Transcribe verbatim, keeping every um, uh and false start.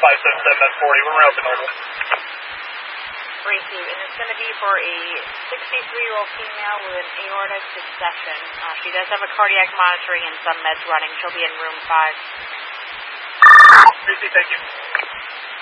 five seven seven at forty. We're around the normal. Great, Steve. And it's going to be for a sixty-three-year-old female with an aortic dissection. Uh, she does have a cardiac monitoring and some meds running. She'll be in room five. Tracy, thank you.